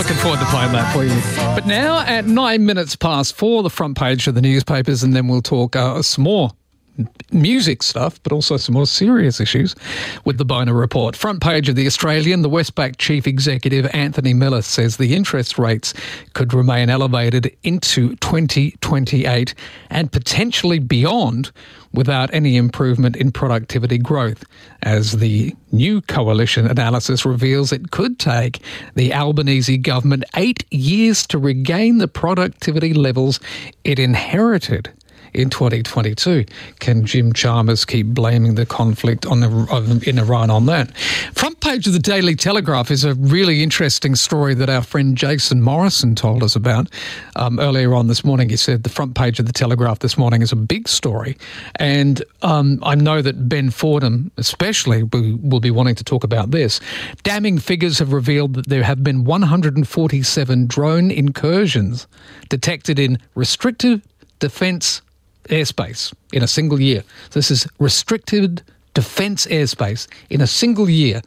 looking forward to playing that for you. But now at 9 minutes past 4, the front page of the newspapers, and then we'll talk some more music stuff, but also some more serious issues with the Bonar Report. Front page of The Australian, the Westpac Chief Executive Anthony Miller says the interest rates could remain elevated into 2028 and potentially beyond without any improvement in productivity growth, as the new coalition analysis reveals it could take the Albanese government 8 years to regain the productivity levels it inherited in 2022. Can Jim Chalmers keep blaming the conflict in Iran on that? Front page of the Daily Telegraph is a really interesting story that our friend Jason Morrison told us about earlier on this morning. He said the front page of the Telegraph this morning is a big story, and I know that Ben Fordham especially will be wanting to talk about this. Damning figures have revealed that there have been 147 drone incursions detected in restricted defence airspace in a single year. This is restricted defence airspace in a single year.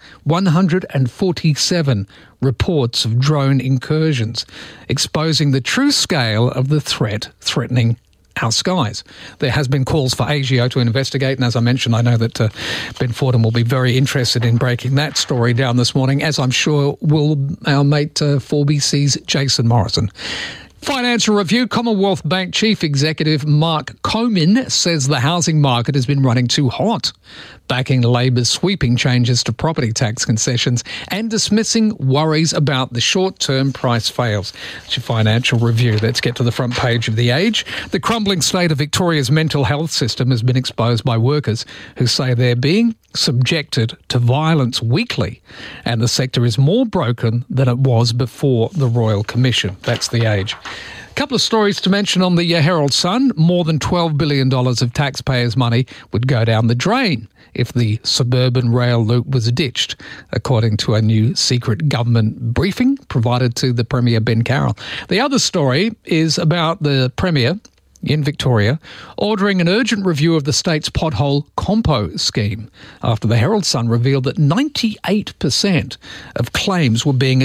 147 reports of drone incursions, exposing the true scale of the threat threatening our skies. There has been calls for ASIO to investigate, and as I mentioned, I know that Ben Fordham will be very interested in breaking that story down this morning, as I'm sure will our mate 4BC's Jason Morrison. Financial Review, Commonwealth Bank Chief Executive Mark Comin says the housing market has been running too hot, backing Labor's sweeping changes to property tax concessions and dismissing worries about the short-term price fails. It's your Financial Review. Let's get to the front page of The Age. The crumbling state of Victoria's mental health system has been exposed by workers who say they're being subjected to violence weekly, and the sector is more broken than it was before the Royal Commission. That's The Age. A couple of stories to mention on the Herald Sun. More than $12 billion of taxpayers' money would go down the drain if the suburban rail loop was ditched, according to a new secret government briefing provided to the Premier Ben Carroll. The other story is about the Premier in Victoria ordering an urgent review of the state's pothole compo scheme after the Herald Sun revealed that 98% of claims were being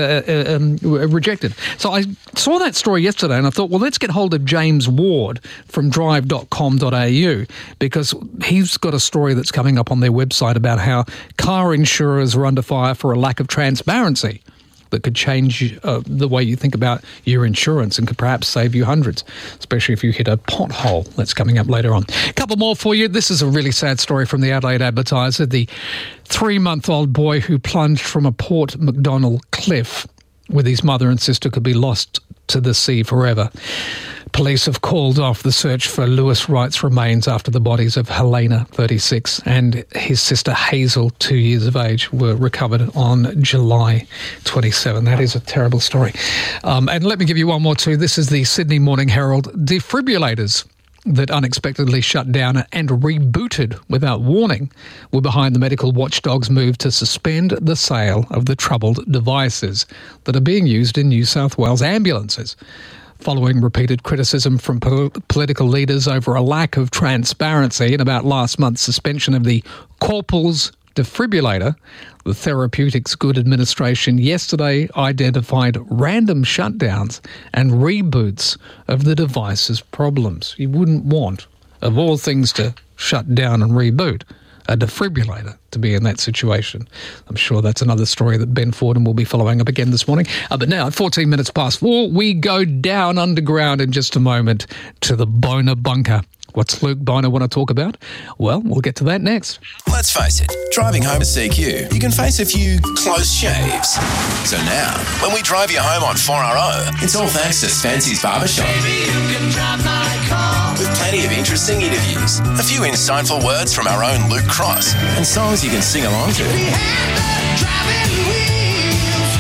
rejected. So I saw that story yesterday and I thought, well, let's get hold of James Ward from drive.com.au, because he's got a story that's coming up on their website about how car insurers are under fire for a lack of transparency that could change the way you think about your insurance and could perhaps save you hundreds, especially if you hit a pothole. That's coming up later on. A couple more for you. This is a really sad story from the Adelaide Advertiser. The 3-month-old boy who plunged from a Port Macdonald cliff with his mother and sister could be lost to the sea forever. Police have called off the search for Lewis Wright's remains after the bodies of Helena, 36, and his sister Hazel, 2 years of age, were recovered on July 27. That is a terrible story. And let me give you one more too. This is the Sydney Morning Herald. Defibrillators that unexpectedly shut down and rebooted without warning were behind the medical watchdog's move to suspend the sale of the troubled devices that are being used in New South Wales ambulances, following repeated criticism from political leaders over a lack of transparency and about last month's suspension of the Corpals defibrillator. The Therapeutics Good Administration yesterday identified random shutdowns and reboots of the device's problems. You wouldn't want, of all things, to shut down and reboot a defibrillator to be in that situation. I'm sure that's another story that Ben Fordham will be following up again this morning. But now, at 14 minutes past 4, we go down underground in just a moment to the Bonar Bunker. What's Luke Bonar want to talk about? Well, we'll get to that next. Let's face it, driving home at CQ, you can face a few close shaves. So now, when we drive you home on 4RO, it's all thanks to Spency's Barbershop. Baby, you can drive my car. With plenty of interesting interviews, a few insightful words from our own Luke Cross, and songs you can sing along to. We have the driving wheels.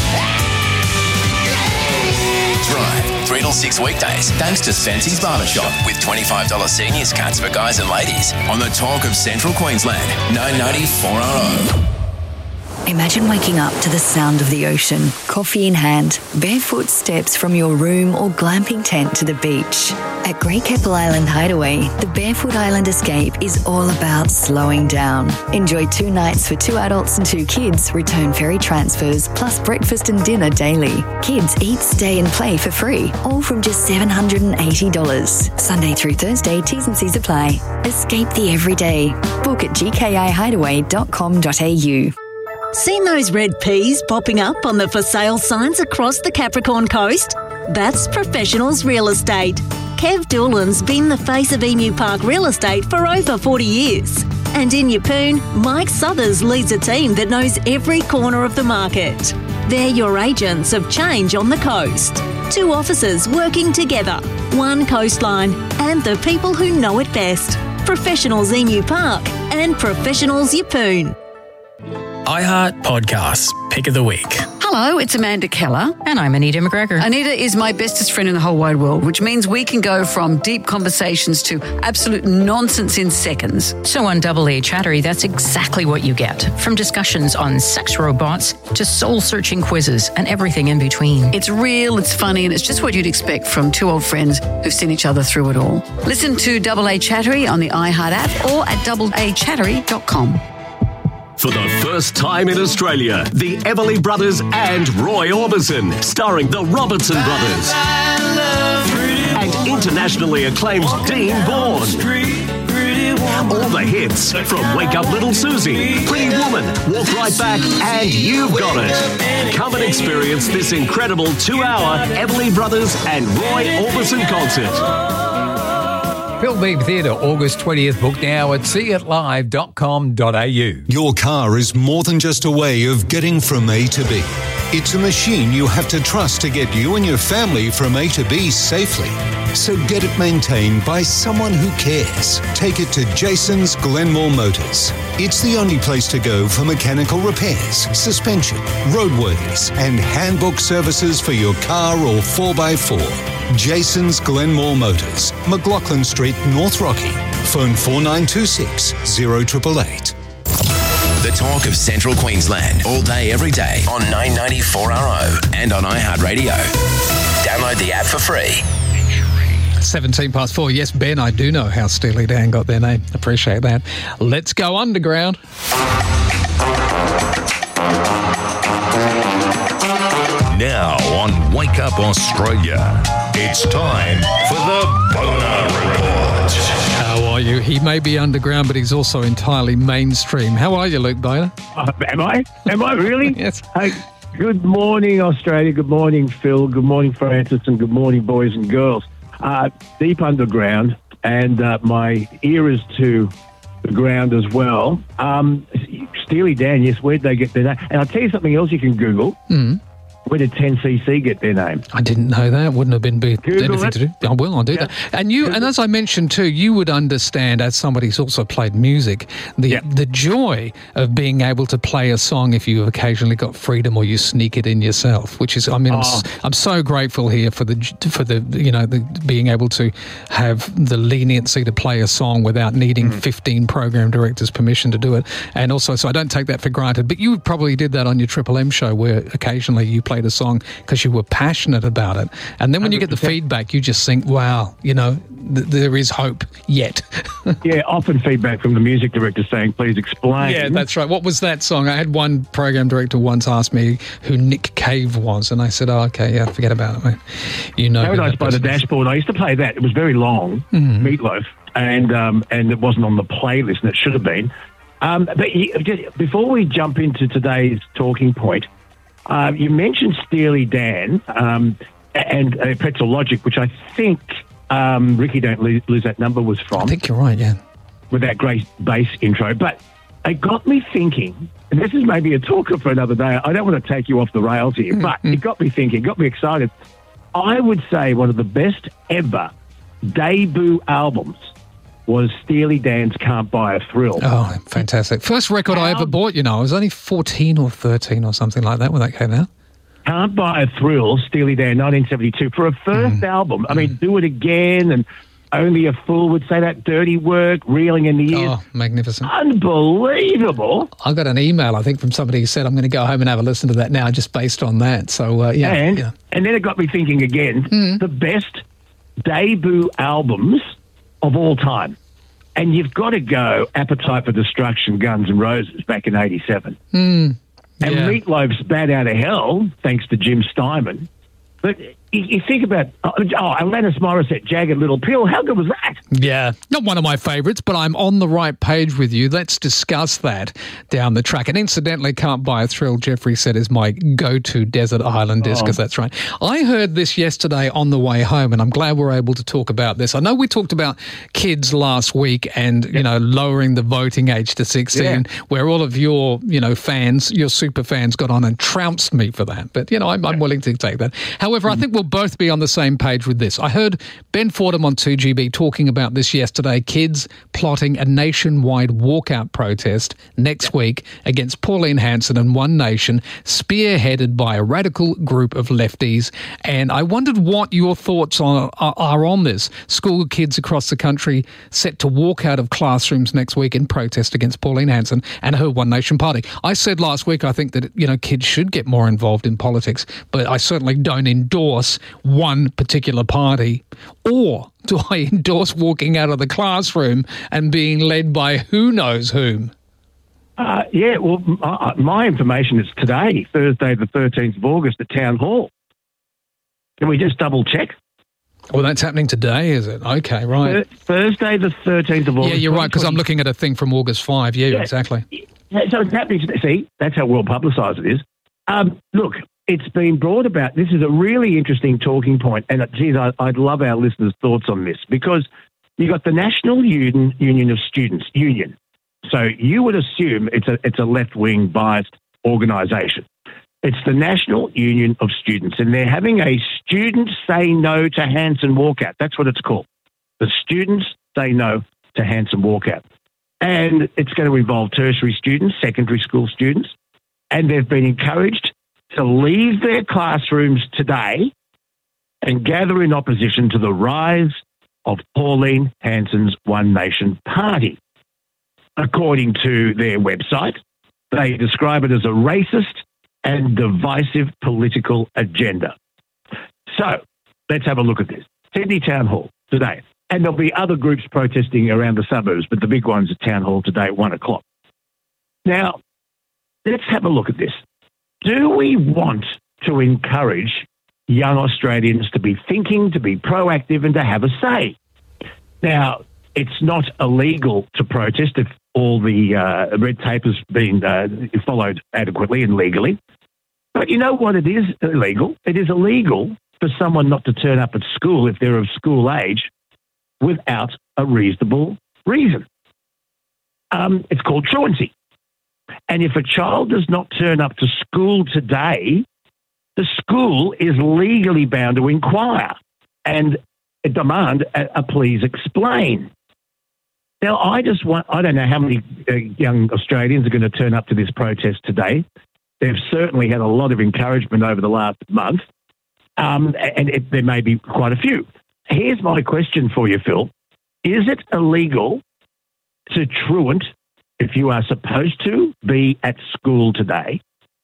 Drive 3 till 6 weekdays, thanks to Spency's Barbershop, with $25 seniors cuts for guys and ladies on the talk of Central Queensland, 990 4RO. Imagine waking up to the sound of the ocean, coffee in hand, barefoot steps from your room or glamping tent to the beach. At Great Keppel Island Hideaway, the Barefoot Island Escape is all about slowing down. Enjoy 2 nights for 2 adults and 2 kids, return ferry transfers, plus breakfast and dinner daily. Kids eat, stay and play for free, all from just $780. Sunday through Thursday, T's and C's apply. Escape the everyday. Book at gkihideaway.com.au. Seen those red peas popping up on the for sale signs across the Capricorn coast? That's Professionals Real Estate. Kev Doolan's been the face of Emu Park Real Estate for over 40 years. And in Yeppoon, Mike Southers leads a team that knows every corner of the market. They're your agents of change on the coast. 2 offices working together, 1 coastline, and the people who know it best. Professionals Emu Park and Professionals Yeppoon. iHeart Podcasts, Pick of the Week. Hello, it's Amanda Keller. And I'm Anita McGregor. Anita is my bestest friend in the whole wide world, which means we can go from deep conversations to absolute nonsense in seconds. So on Double A Chattery, that's exactly what you get. From discussions on sex robots to soul-searching quizzes and everything in between. It's real, it's funny, and it's just what you'd expect from 2 old friends who've seen each other through it all. Listen to Double A Chattery on the iHeart app or at doubleachattery.com. For the first time in Australia, the Everly Brothers and Roy Orbison, starring the Robertson Brothers. And internationally acclaimed Dean Vaughan. All the hits from Wake Up Little Susie, Pretty Woman, Walk Right Back, and You've Got It. Come and experience this incredible 2-hour Everly Brothers and Roy Orbison concert. Philbeam Theatre, August 20th. Book now at seeitlive.com.au. Your car is more than just a way of getting from A to B. It's a machine you have to trust to get you and your family from A to B safely. So get it maintained by someone who cares. Take it to Jason's Glenmore Motors. It's the only place to go for mechanical repairs, suspension, roadworthiness, and handbook services for your car or 4x4. Jason's Glenmore Motors, McLaughlin Street, North Rocky. Phone 4926 0888. The talk of Central Queensland, all day, every day on 994RO and on iHeartRadio. Download the app for free. 4:17. Yes, Ben, I do know how Steely Dan got their name. Appreciate that. Let's go underground. Now on Wake Up Australia, it's time for the Boner Report. How are you? He may be underground, but he's also entirely mainstream. How are you, Luke Boner? Am I? Am I really? Yes. Hey, good morning, Australia. Good morning, Phil. Good morning, Francis. And good morning, boys and girls. Deep underground, and my ear is to the ground as well. Steely Dan, yes, where'd they get their name? And I'll tell you something else you can Google. Where did 10cc get their name? I didn't know that. Wouldn't have been anything to do. I will. I'll do that. And and as I mentioned too, you would understand, as somebody who's also played music, the joy of being able to play a song if you've occasionally got freedom or you sneak it in yourself. Which is, I mean, I'm so grateful here for the being able to have the leniency to play a song without needing 15 program directors' permission to do it. And also, so I don't take that for granted. But you probably did that on your Triple M show, where occasionally you played a song because you were passionate about it, and then when 100%. You get the feedback, you just think, wow, there is hope yet. Yeah, often feedback from the music director saying, please explain. Yeah, that's right. What was that song? I had one program director once ask me who Nick Cave was, and I said, oh, okay, yeah, forget about it, mate. Paradise by the Dashboard. I used to play that. It was very long, Meatloaf, and it wasn't on the playlist, and it should have been. But just before we jump into today's talking point, you mentioned Steely Dan and Pretzel Logic, which I think Ricky Don't Lose That Number was from. I think you're right, yeah. With that great bass intro. But it got me thinking, and this is maybe a talker for another day. I don't want to take you off the rails here, but it got me thinking, got me excited. I would say one of the best ever debut albums was Steely Dan's Can't Buy a Thrill. Oh, fantastic. First record I ever bought, I was only 14 or 13 or something like that when that came out. Can't Buy a Thrill, Steely Dan, 1972. For a first album, I mean, Do It Again and only a fool would say that. Dirty work, reeling in the ears. Oh, magnificent. Unbelievable. I got an email, I think, from somebody who said, I'm going to go home and have a listen to that now just based on that. So, And then it got me thinking again, the best debut albums of all time. And you've got to go Appetite for Destruction, Guns N' Roses back in 87. And Meatloaf's Bad Out of Hell, thanks to Jim Steinman. But you think about, Alanis Morissette, Jagged Little Pill, how good was that? Yeah, not one of my favourites, but I'm on the right page with you. Let's discuss that down the track. And incidentally, Can't Buy a Thrill, Jeffrey said, is my go-to desert island disc, because that's right. I heard this yesterday on the way home, and I'm glad we're able to talk about this. I know we talked about kids last week and, lowering the voting age to 16, where all of your, fans, your super fans got on and trounced me for that. But, I'm willing to take that. However, I think we'll both be on the same page with this. I heard Ben Fordham on 2GB talking about this yesterday, kids plotting a nationwide walkout protest next week against Pauline Hanson and One Nation, spearheaded by a radical group of lefties. And I wondered what your thoughts are on this. School kids across the country set to walk out of classrooms next week in protest against Pauline Hanson and her One Nation party. I said last week I think that, kids should get more involved in politics, but I certainly don't endorse one particular party. Or do I endorse walking out of the classroom and being led by who knows whom? My information is today, Thursday the 13th of August at Town Hall. Can we just double check? Well, that's happening today, is it? Okay, right. Thursday the 13th of August. Yeah, you're right, because I'm looking at a thing from August 5. Yeah, exactly. So it's happening today. See, that's how well publicised it is. Look, it's been brought about. This is a really interesting talking point, and geez, I'd love our listeners' thoughts on this, because you've got the National Union of Students, Union. So you would assume it's a left-wing biased organisation. It's the National Union of Students, and they're having a Students Say No to Hanson walkout. That's what it's called. The Students Say No to Hanson walkout. And it's going to involve tertiary students, secondary school students, and they've been encouraged to leave their classrooms today and gather in opposition to the rise of Pauline Hanson's One Nation party. According to their website, they describe it as a racist and divisive political agenda. So let's have a look at this. Sydney Town Hall today. And there'll be other groups protesting around the suburbs, but the big one's at Town Hall today at 1 o'clock. Now, let's have a look at this. Do we want to encourage young Australians to be thinking, to be proactive, and to have a say? Now, it's not illegal to protest if all the red tape has been followed adequately and legally. But you know what? It is illegal. It is illegal for someone not to turn up at school if they're of school age without a reasonable reason. It's called truancy. And if a child does not turn up to school today, the school is legally bound to inquire and demand a please explain. Now, I don't know how many young Australians are going to turn up to this protest today. They've certainly had a lot of encouragement over the last month, there may be quite a few. Here's my question for you, Phil. Is it illegal to truant if you are supposed to be at school today?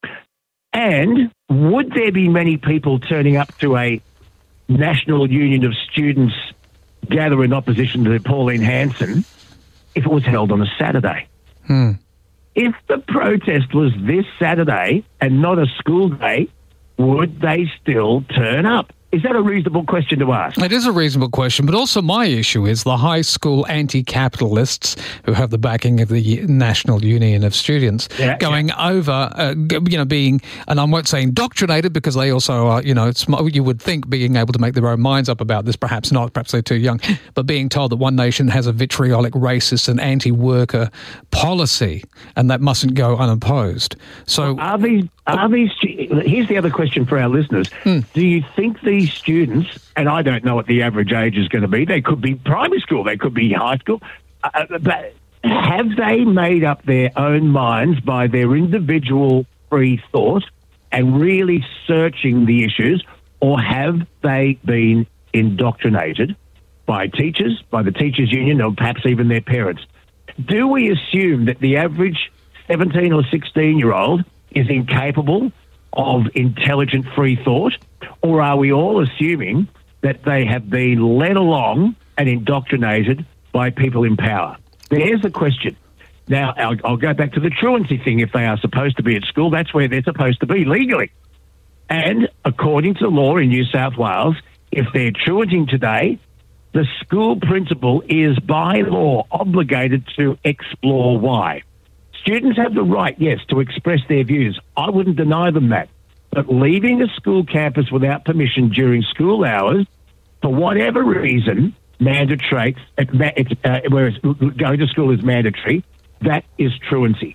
And would there be many people turning up to a National Union of Students gather in opposition to Pauline Hanson if it was held on a Saturday? If the protest was this Saturday and not a school day, would they still turn up? Is that a reasonable question to ask? It is a reasonable question, but also my issue is the high school anti-capitalists who have the backing of the National Union of Students going over, being, and I won't say indoctrinated because they also are, you would think being able to make their own minds up about this, perhaps not, perhaps they're too young, but being told that One Nation has a vitriolic, racist and anti-worker policy and that mustn't go unopposed. So are these, here's the other question for our listeners. Do you think these students, and I don't know what the average age is going to be, they could be primary school, they could be high school, but have they made up their own minds by their individual free thought and really searching the issues, or have they been indoctrinated by teachers, by the teachers' union, or perhaps even their parents. Do we assume that the average 17 or 16-year-old is incapable of intelligent free thought, or are we all assuming that they have been led along and indoctrinated by people in power? There's the question. Now, I'll go back to the truancy thing. If they are supposed to be at school, that's where they're supposed to be legally. And according to law in New South Wales, if they're truanting today, the school principal is by law obligated to explore why. Students have the right, yes, to express their views. I wouldn't deny them that. But leaving a school campus without permission during school hours, for whatever reason, mandatory, whereas going to school is mandatory, that is truancy.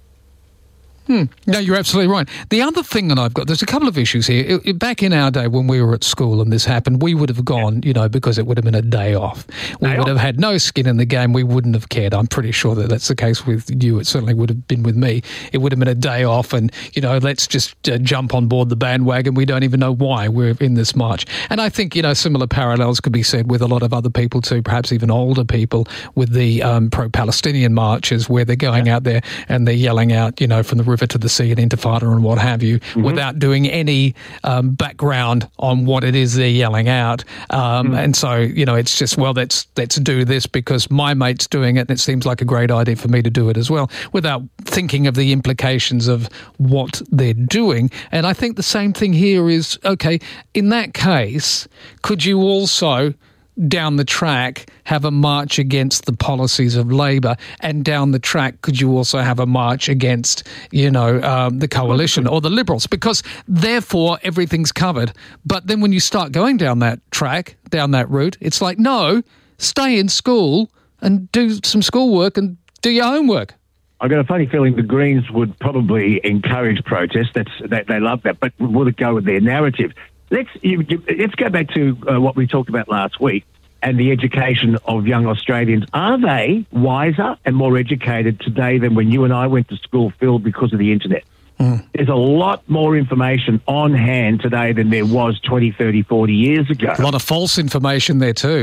No, you're absolutely right. The other thing that I've got, there's a couple of issues here. Back in our day when we were at school and this happened, we would have gone, because it would have been a day off. We would have had no skin in the game. We wouldn't have cared. I'm pretty sure that that's the case with you. It certainly would have been with me. It would have been a day off and, let's just jump on board the bandwagon. We don't even know why we're in this march. And I think, similar parallels could be said with a lot of other people too, perhaps even older people with the pro-Palestinian marches where they're going out there and they're yelling out, from the river to the sea and Intifada and what have you, without doing any background on what it is they're yelling out. And so, it's just, well, let's do this because my mate's doing it and it seems like a great idea for me to do it as well, without thinking of the implications of what they're doing. And I think the same thing here is, okay, in that case, could you also down the track have a march against the policies of Labor, and down the track could you also have a march against the coalition or the Liberals, because therefore everything's covered. But then when you start going down that track, down that route, it's like, no, stay in school and do some schoolwork and do your homework. I've got a funny feeling the Greens would probably encourage protest. They love that, but will it go with their narrative? Let's go back to what we talked about last week and the education of young Australians. Are they wiser and more educated today than when you and I went to school, Phil, because of the internet? There's a lot more information on hand today than there was 20, 30, 40 years ago. A lot of false information there too.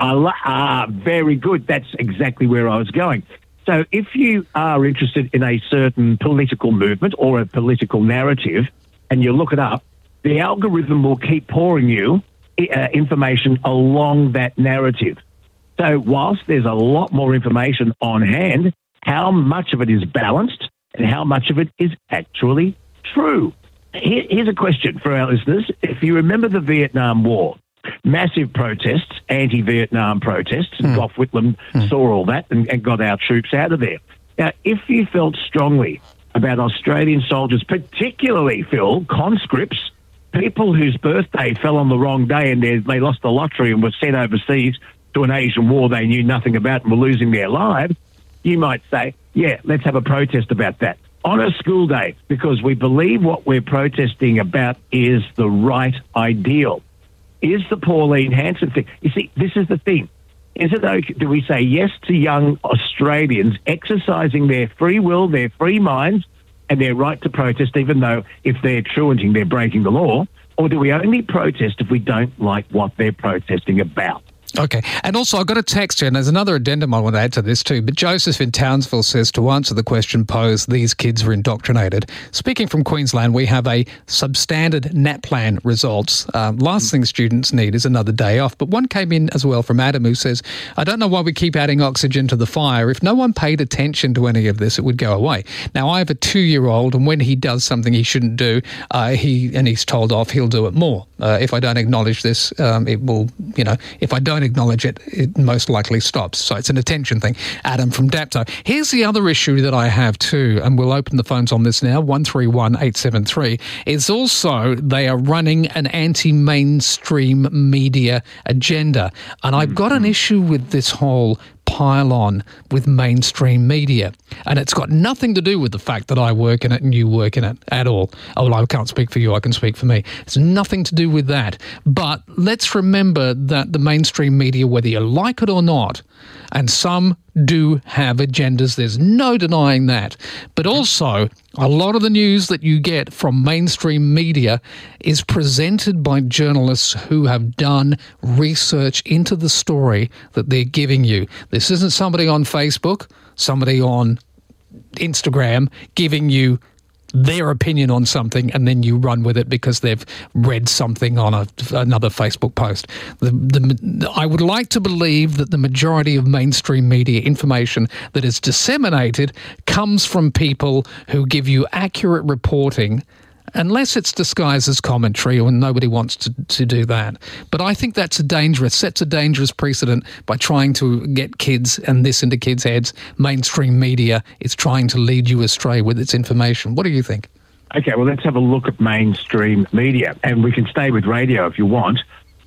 Very good. That's exactly where I was going. So if you are interested in a certain political movement or a political narrative and you look it up, the algorithm will keep pouring you information along that narrative. So whilst there's a lot more information on hand, how much of it is balanced and how much of it is actually true? Here's a question for our listeners. If you remember the Vietnam War, massive protests, anti-Vietnam protests, and Gough Whitlam saw all that and got our troops out of there. Now, if you felt strongly about Australian soldiers, particularly, Phil, conscripts, people whose birthday fell on the wrong day and they lost the lottery and were sent overseas to an Asian war they knew nothing about and were losing their lives, you might say, yeah, let's have a protest about that on a school day, because we believe what we're protesting about is the right ideal. Is the Pauline Hanson thing? You see, this is the thing. Is it okay? Do we say yes to young Australians exercising their free will, their free minds, and their right to protest, even though if they're truanting, they're breaking the law? Or do we only protest if we don't like what they're protesting about? Okay. And also, I've got a text here, and there's another addendum I want to add to this too. But Joseph in Townsville says, to answer the question posed, these kids are indoctrinated. Speaking from Queensland, we have a substandard NAPLAN results. Last thing students need is another day off. But one came in as well from Adam, who says, I don't know why we keep adding oxygen to the fire. If no one paid attention to any of this, it would go away. Now, I have a 2-year-old, and when he does something he shouldn't do, he's told off, he'll do it more. If I don't acknowledge this, it will, if I don't acknowledge it, it most likely stops. So it's an attention thing. Adam from Dapto. Here's the other issue that I have too, and we'll open the phones on this now, 131873, is also they are running an anti-mainstream media agenda. And I've got an issue with this whole pile-on with mainstream media. And it's got nothing to do with the fact that I work in it and you work in it at all. Oh, well, I can't speak for you, I can speak for me. It's nothing to do with that. But let's remember that the mainstream media, whether you like it or not, And some do have agendas. There's no denying that. But also, a lot of the news that you get from mainstream media is presented by journalists who have done research into the story that they're giving you. This isn't somebody on Facebook, somebody on Instagram giving you their opinion on something and then you run with it because they've read something on another Facebook post. I would like to believe that the majority of mainstream media information that is disseminated comes from people who give you accurate reporting, unless it's disguised as commentary, and nobody wants to do that. But I think sets a dangerous precedent by trying to get kids and this into kids' heads. Mainstream media is trying to lead you astray with its information. What do you think? Okay, well, let's have a look at mainstream media, and we can stay with radio if you want.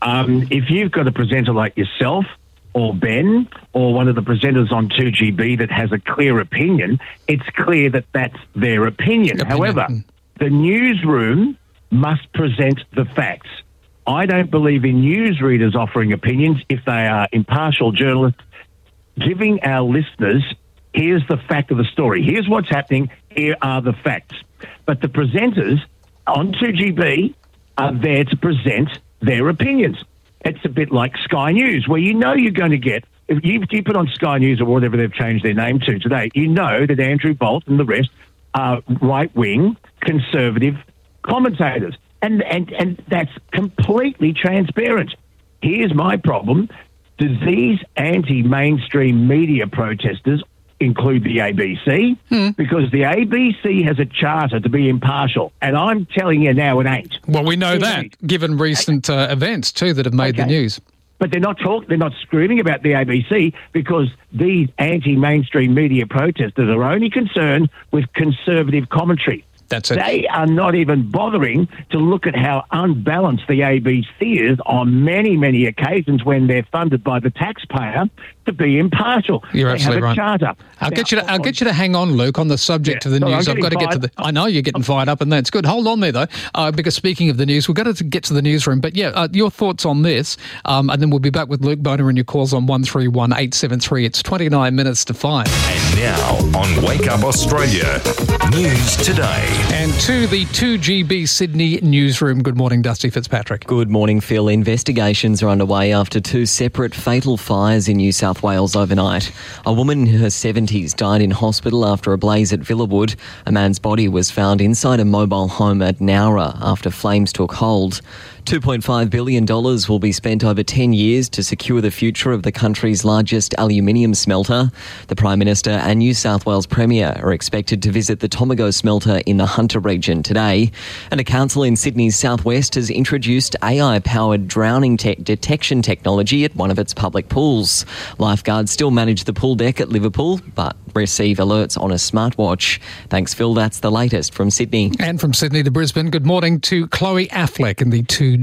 If you've got a presenter like yourself or Ben or one of the presenters on 2GB that has a clear opinion, it's clear that that's their opinion. However, the newsroom must present the facts. I don't believe in newsreaders offering opinions if they are impartial journalists giving our listeners, here's the fact of the story. Here's what's happening. Here are the facts. But the presenters on 2GB are there to present their opinions. It's a bit like Sky News, where you know you're going to get, if you put on Sky News or whatever they've changed their name to today, you know that Andrew Bolt and the rest are right-wing, conservative commentators. And that's completely transparent. Here's my problem. Do these anti-mainstream media protesters include the ABC? Because the ABC has a charter to be impartial, and I'm telling you now it ain't. Well, we know that, given recent events, too, that have made the news. But they're not screaming about the ABC because these anti-mainstream media protesters are only concerned with conservative commentary. That's it. They are not even bothering to look at how unbalanced the ABC is on many, many occasions when they're funded by the taxpayer to be impartial. You're absolutely right. They have a charter. I'll get you to hang on, Luke, on the subject of the news. I've got to get to the. I know you're getting fired up, and that's good. Hold on there, though, because speaking of the news, we've got to get to the newsroom. But your thoughts on this, and then we'll be back with Luke Boner and your calls on 131873. It's 29 minutes to 5. And now on Wake Up Australia, News Today. And to the 2GB Sydney newsroom. Good morning, Dusty Fitzpatrick. Good morning, Phil. Investigations are underway after two separate fatal fires in New South Wales overnight. A woman in her 70s died in hospital after a blaze at Villawood. A man's body was found inside a mobile home at Nowra after flames took hold. $2.5 billion will be spent over 10 years to secure the future of the country's largest aluminium smelter. The Prime Minister and New South Wales Premier are expected to visit the Tomago smelter in the Hunter region today. And a council in Sydney's southwest has introduced AI-powered drowning detection technology at one of its public pools. Lifeguards still manage the pool deck at Liverpool, but receive alerts on a smartwatch. Thanks, Phil. That's the latest from Sydney. And from Sydney to Brisbane, good morning to Chloe Affleck in the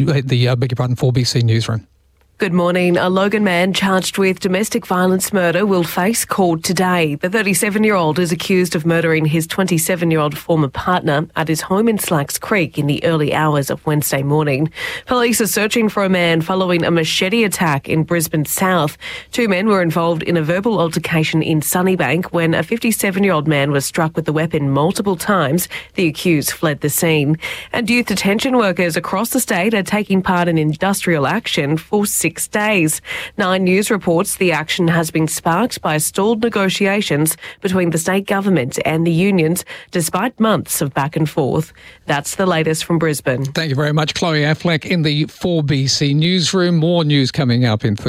4BC newsroom. Good morning. A Logan man charged with domestic violence murder will face court today. The 37-year-old is accused of murdering his 27-year-old former partner at his home in Slacks Creek in the early hours of Wednesday morning. Police are searching for a man following a machete attack in Brisbane South. Two men were involved in a verbal altercation in Sunnybank when a 57-year-old man was struck with the weapon multiple times. The accused fled the scene. And youth detention workers across the state are taking part in industrial action for 6 days. 9 News reports the action has been sparked by stalled negotiations between the state government and the unions, despite months of back and forth. That's the latest from Brisbane. Thank you very much, Chloe Affleck in the 4BC newsroom. More news coming up in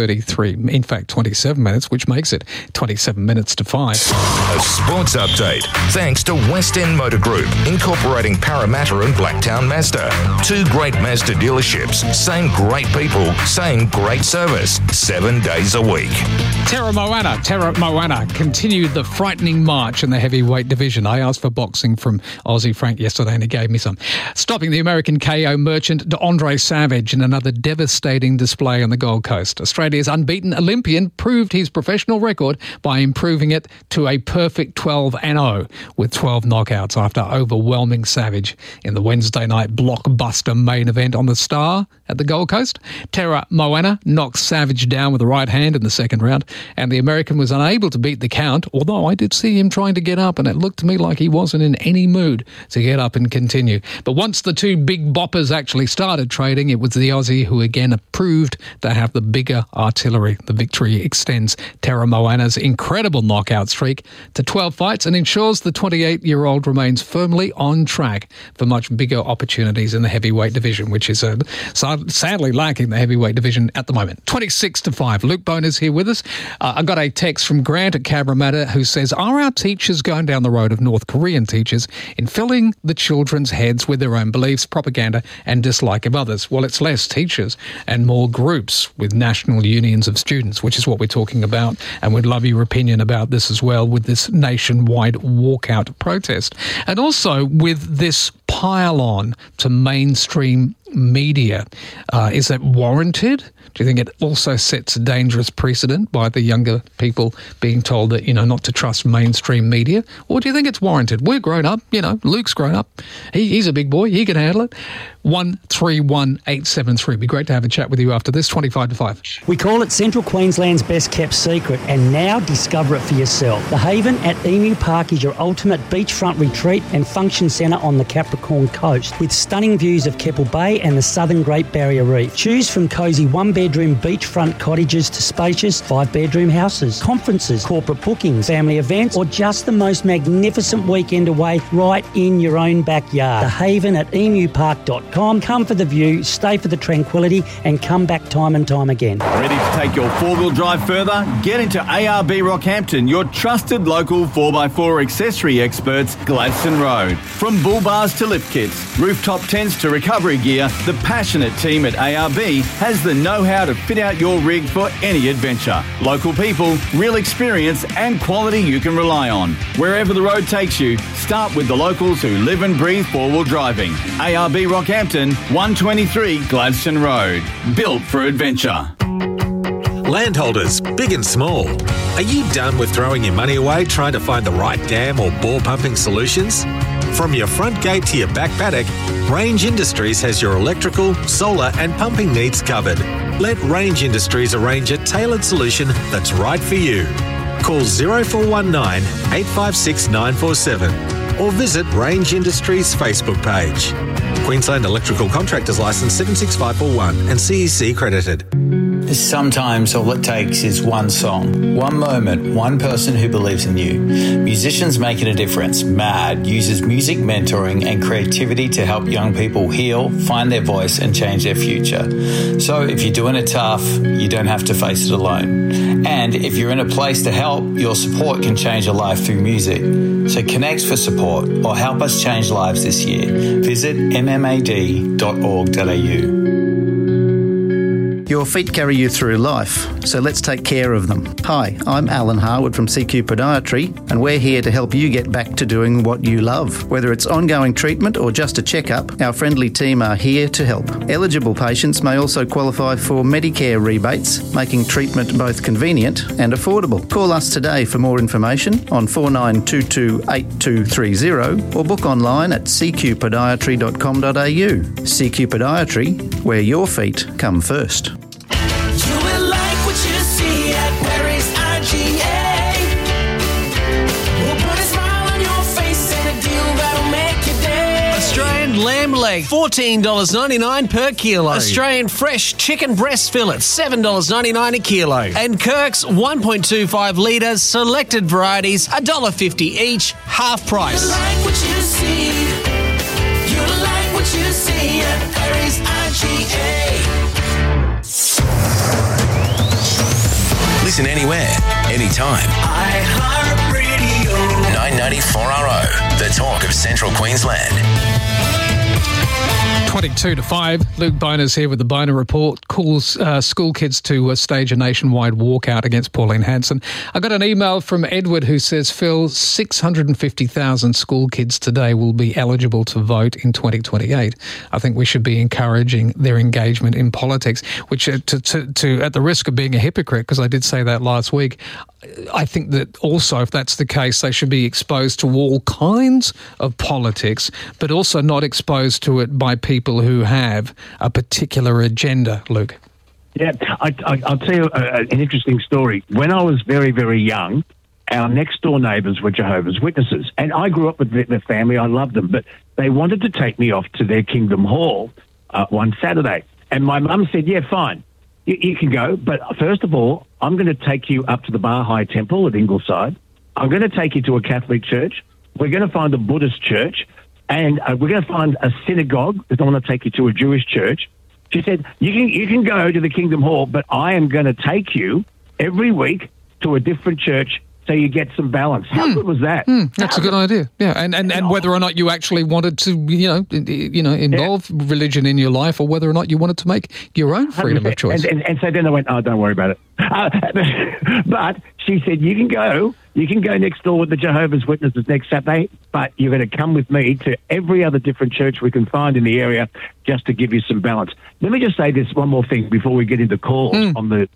27 minutes, which makes it 27 minutes to 5. A sports update, thanks to West End Motor Group, incorporating Parramatta and Blacktown Mazda. 2 great Mazda dealerships, same great people, same great service, 7 days a week. Tara Moana continued the frightening march in the heavyweight division. I asked for boxing from Aussie Frank yesterday and he gave me some. Stopping the American KO merchant Andre Savage in another devastating display on the Gold Coast. Australia's unbeaten Olympian proved his professional record by improving it to a perfect 12-0 with 12 knockouts after overwhelming Savage in the Wednesday night blockbuster main event on the Star at the Gold Coast. Tara Moana Pena knocked Savage down with the right hand in the second round, and the American was unable to beat the Count, although I did see him trying to get up, and it looked to me like he wasn't in any mood to get up and continue. But once the two big boppers actually started trading, it was the Aussie who again proved to have the bigger artillery. The victory extends Tara Moana's incredible knockout streak to 12 fights and ensures the 28-year-old remains firmly on track for much bigger opportunities in the heavyweight division, which is sadly lacking the heavyweight division at the moment. 26-5. Luke Boner's here with us. I got a text from Grant at Cabramatta who says, are our teachers going down the road of North Korean teachers in filling the children's heads with their own beliefs, propaganda and dislike of others? Well, it's less teachers and more groups with national unions of students, which is what we're talking about. And we'd love your opinion about this as well with this nationwide walkout protest. And also with this pile-on to mainstream media. Is that warranted? Do you think it also sets a dangerous precedent by the younger people being told that, not to trust mainstream media? Or do you think it's warranted? We're grown up, Luke's grown up. He's a big boy, he can handle it. 131873. Be great to have a chat with you after this, 25-5. We call it Central Queensland's best kept secret, and now discover it for yourself. The Haven at Emu Park is your ultimate beachfront retreat and function centre on the Capricorn Coast, with stunning views of Keppel Bay and the southern Great Barrier Reef. Choose from cosy one-bedroom beachfront cottages to spacious five-bedroom houses, conferences, corporate bookings, family events, or just the most magnificent weekend away right in your own backyard. The Haven at emupark.com. Come for the view, stay for the tranquility, and come back time and time again. Ready to take your four-wheel drive further? Get into ARB Rockhampton, your trusted local 4x4 accessory experts, Gladstone Road. From bull bars to lift kits, rooftop tents to recovery gear, the passionate team at ARB has the know-how to fit out your rig for any adventure. Local people, real experience and quality you can rely on. Wherever the road takes you, start with the locals who live and breathe four-wheel driving. ARB Rockhampton, 123 Gladstone Road. Built for adventure. Landholders, big and small. Are you done with throwing your money away trying to find the right dam or bore pumping solutions? From your front gate to your back paddock, Range Industries has your electrical, solar and pumping needs covered. Let Range Industries arrange a tailored solution that's right for you. Call 0419 856 947 or visit Range Industries Facebook page. Queensland Electrical Contractors Licence 76541 and CEC credited. Sometimes all it takes is one song, one moment, one person who believes in you. Musicians Making a Difference, MAD, uses music mentoring and creativity to help young people heal, find their voice and change their future. So if you're doing it tough, you don't have to face it alone. And if you're in a place to help, your support can change a life through music. So connect for support or help us change lives this year. Visit mmad.org.au. Your feet carry you through life, so let's take care of them. Hi, I'm Alan Harwood from CQ Podiatry, and we're here to help you get back to doing what you love. Whether it's ongoing treatment or just a checkup, our friendly team are here to help. Eligible patients may also qualify for Medicare rebates, making treatment both convenient and affordable. Call us today for more information on 4922 8230 or book online at cqpodiatry.com.au. CQ Podiatry, where your feet come first. Lamb leg, $14.99 per kilo. Australian fresh chicken breast fillets, $7.99 a kilo. And Kirk's 1.25 litres selected varieties, $1.50 each, half price. You like what you see. You like what you see at Harry's IGA. Listen anywhere, anytime. iHeartRadio. 994RO, the talk of Central Queensland. 22-5. Luke Boner's here with the Boner Report. Calls school kids to stage a nationwide walkout against Pauline Hanson. I got an email from Edward who says, Phil, 650,000 school kids today will be eligible to vote in 2028. I think we should be encouraging their engagement in politics, which to at the risk of being a hypocrite, because I did say that last week, I think that also, if that's the case, they should be exposed to all kinds of politics, but also not exposed to it by people who have a particular agenda, Luke. Yeah, I'll tell you an interesting story. When I was very, very young, our next-door neighbours were Jehovah's Witnesses, and I grew up with the family. I loved them, but they wanted to take me off to their Kingdom Hall one Saturday. And my mum said, yeah, fine, you can go, but first of all, I'm going to take you up to the Baha'i Temple at Ingleside. I'm going to take you to a Catholic church. We're going to find a Buddhist church, and we're going to find a synagogue, because I want to take you to a Jewish church. She said, you can go to the Kingdom Hall, but I am going to take you every week to a different church so you get some balance. How good was that? That's a good idea. Yeah, and whether or not you actually wanted to, involve religion in your life, or whether or not you wanted to make your own freedom of choice. And so then I went, oh, don't worry about it. But she said, you can go next door with the Jehovah's Witnesses next Saturday, but you're going to come with me to every other different church we can find in the area just to give you some balance. Let me just say this one more thing before we get into calls on the.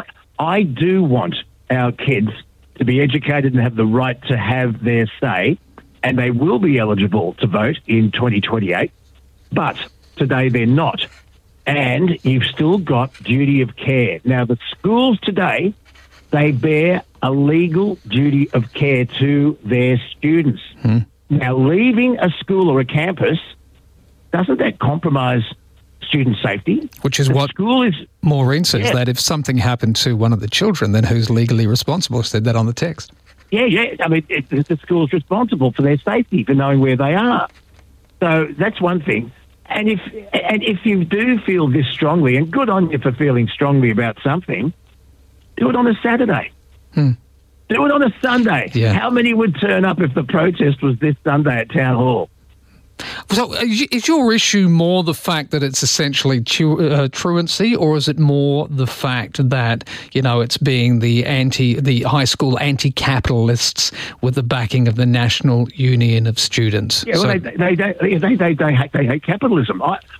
I do want our kids to be educated and have the right to have their say, and they will be eligible to vote in 2028, but today they're not. And you've still got duty of care. Now, the schools today, they bear a legal duty of care to their students. Now, leaving a school or a campus, doesn't that compromise student safety? Which is what Maureen says, that if something happened to one of the children, then who's legally responsible? Said that on the text. Yeah. I mean, the school's responsible for their safety, for knowing where they are. So that's one thing. And if you do feel this strongly, and good on you for feeling strongly about something, do it on a Saturday. Do it on a Sunday. Yeah. How many would turn up if the protest was this Sunday at Town Hall? So is your issue more the fact that it's essentially truancy, or is it more the fact that, it's being the high school anti-capitalists with the backing of the National Union of Students? Yeah, well, they hate capitalism.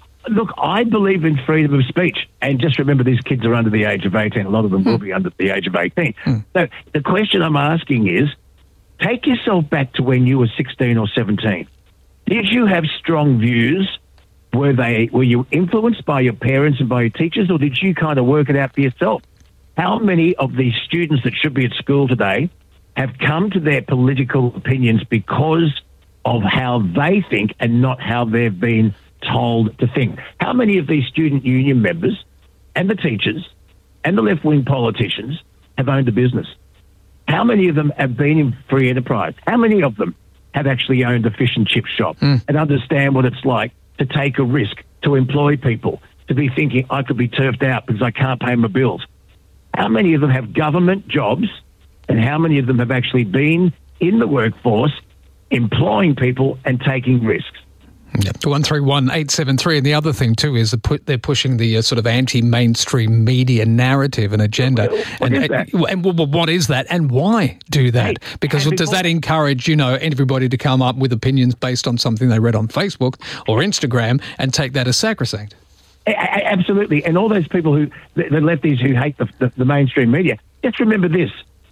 I believe in freedom of speech, and just remember these kids are under the age of 18. A lot of them will be under the age of 18. So the question I'm asking is, take yourself back to when you were 16 or 17. Did you have strong views? Were you influenced by your parents and by your teachers, or did you kind of work it out for yourself? How many of these students that should be at school today have come to their political opinions because of how they think and not how they've been told to think? How many of these student union members and the teachers and the left-wing politicians have owned a business? How many of them have been in free enterprise? How many of them have actually owned a fish and chip shop and understand what it's like to take a risk, to employ people, to be thinking I could be turfed out because I can't pay my bills? How many of them have government jobs, and how many of them have actually been in the workforce employing people and taking risks? 131873, and the other thing too is they're pushing the sort of anti-mainstream media narrative and agenda. What is that, and why do that? Because does that encourage everybody to come up with opinions based on something they read on Facebook or Instagram and take that as sacrosanct? Absolutely, and all those people the lefties who hate the mainstream media, just remember this: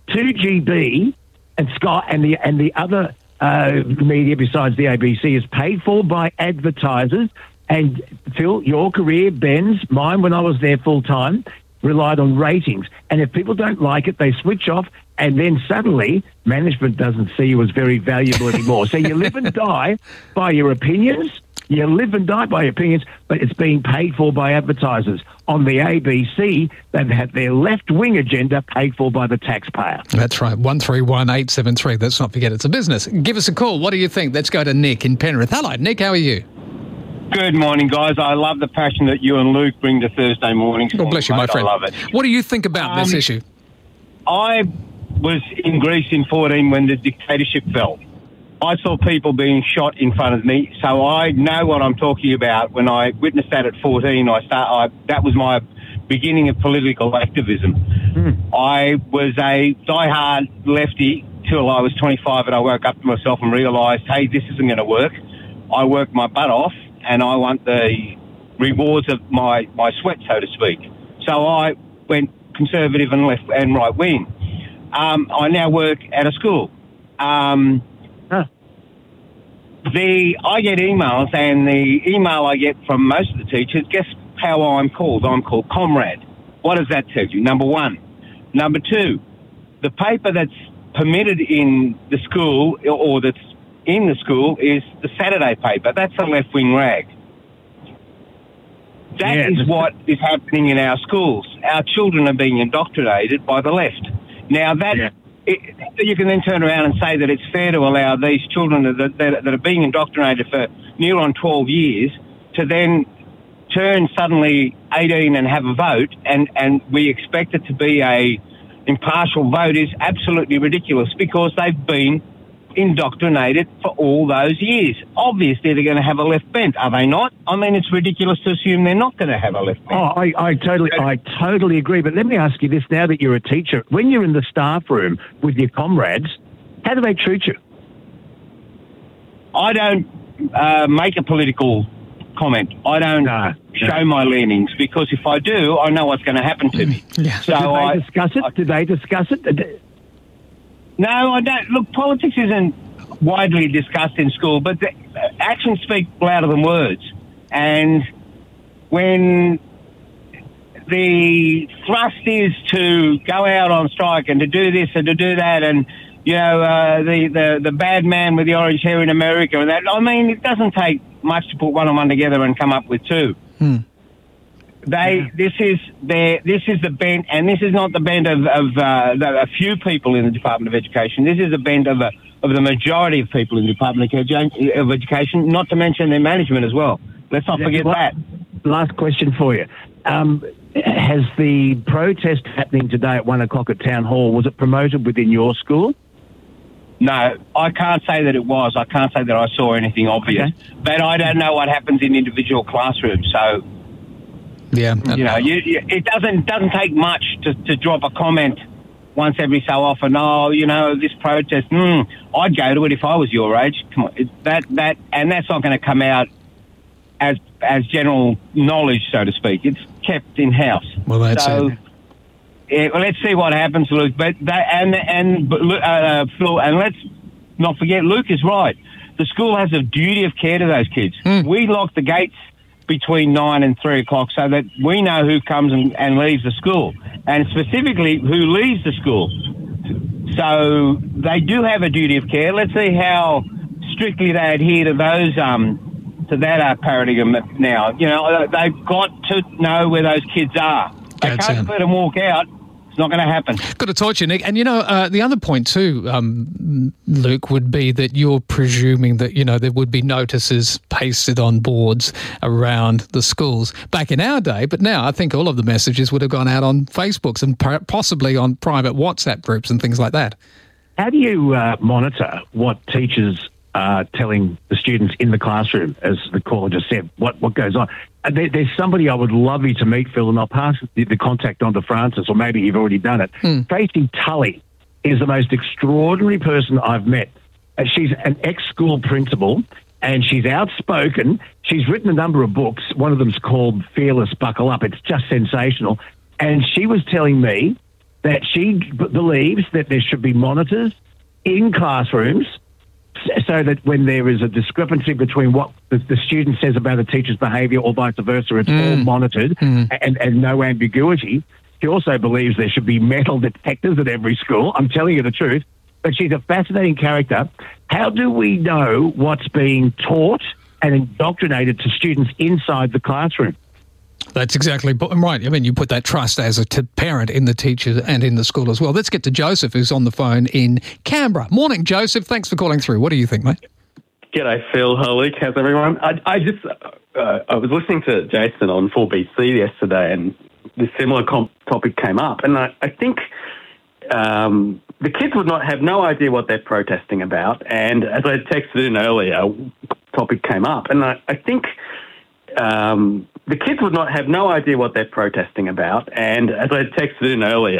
2GB and Sky and the other media besides the ABC is paid for by advertisers. And Phil, your career, Ben's, mine when I was there full time, relied on ratings. And if people don't like it, they switch off, and then suddenly management doesn't see you as very valuable anymore. So you live and die by your opinions. You live and die by opinions, but it's being paid for by advertisers. On the ABC, they've had their left-wing agenda paid for by the taxpayer. That's right, 131873. Let's not forget it's a business. Give us a call. What do you think? Let's go to Nick in Penrith. Hello, Nick. How are you? Good morning, guys. I love the passion that you and Luke bring to Thursday mornings. God bless you, my friend. I love it. What do you think about this issue? I was in Greece in 2014 when the dictatorship fell. I saw people being shot in front of me, so I know what I'm talking about. When I witnessed that at 14, that was my beginning of political activism. I was a diehard lefty till I was 25, and I woke up to myself and realised, hey, this isn't going to work. I worked my butt off, and I want the rewards of my sweat, so to speak. So I went conservative and left and right wing. I now work at a school. I get emails, and the email I get from most of the teachers, guess how I'm called? I'm called Comrade. What does that tell you? Number one. Number two, the paper that's permitted in the school or that's in the school is the Saturday paper. That's a left-wing rag. That is what is happening in our schools. Our children are being indoctrinated by the left. Now, you can then turn around and say that it's fair to allow these children that are being indoctrinated for near on 12 years to then turn suddenly 18 and have a vote, and we expect it to be a impartial vote is absolutely ridiculous because they've been indoctrinated for all those years. Obviously, they're going to have a left bent, are they not? I mean, it's ridiculous to assume they're not going to have a left bent. Oh, I totally agree. But let me ask you this: now that you're a teacher, when you're in the staff room with your comrades, how do they treat you? I don't make a political comment. I don't show my leanings because if I do, I know what's going to happen to me. So Did they discuss it? No, I don't. Look, politics isn't widely discussed in school, but the actions speak louder than words. And when the thrust is to go out on strike and to do this and to do that, and you know the bad man with the orange hair in America and that. I mean, it doesn't take much to put one and one together and come up with two. This is the bent, and this is not the bent of a few people in the Department of Education. This is the bent of the majority of people in the Department of Education, not to mention their management as well. Let's not forget that. Last question for you. Has the protest happening today at 1 o'clock at Town Hall, was it promoted within your school? No, I can't say that it was. I can't say that I saw anything obvious. Okay. But I don't know what happens in individual classrooms, so... Yeah, you know, it doesn't take much to drop a comment once every so often. Oh, you know, this protest. I'd go to it if I was your age. Come on, and that's not going to come out as general knowledge, so to speak. It's kept in house. Well, that's it. Yeah, well, let's see what happens, Luke. But Phil, and let's not forget, Luke is right. The school has a duty of care to those kids. We lock the gates between 9 and 3 o'clock so that we know who comes and leaves the school, and specifically who leaves the school. So they do have a duty of care. Let's see how strictly they adhere to those to that paradigm now. You know, they've got to know where those kids are. They can't let them walk out. It's not going to happen. Got to torture, Nick. And, you know, the other point too, Luke, would be that you're presuming that, you know, there would be notices pasted on boards around the schools back in our day. But now I think all of the messages would have gone out on Facebooks and possibly on private WhatsApp groups and things like that. How do you monitor what teachers are telling the students in the classroom, as the caller just said, what goes on? There's somebody I would love you to meet, Phil, and I'll pass the contact on to Francis, or maybe you've already done it. Tracy Tully is the most extraordinary person I've met. She's an ex-school principal, and she's outspoken. She's written a number of books. One of them's called Fearless Buckle Up. It's just sensational. And she was telling me that she believes that there should be monitors in classrooms so that when there is a discrepancy between what the student says about a teacher's behaviour or vice versa, it's all monitored and no ambiguity. She also believes there should be metal detectors at every school. I'm telling you the truth. But she's a fascinating character. How do we know what's being taught and indoctrinated to students inside the classroom? That's exactly right. I mean, you put that trust as a parent in the teacher and in the school as well. Let's get to Joseph, who's on the phone in Canberra. Morning, Joseph. Thanks for calling through. What do you think, mate? G'day, Phil. Hi, Luke. How's everyone? I was listening to Jason on 4BC yesterday, and this similar topic came up, and I think the kids would not have no idea what they're protesting about. And as I texted in earlier, topic came up, and I think the kids would not have no idea what they're protesting about. And as I texted in earlier,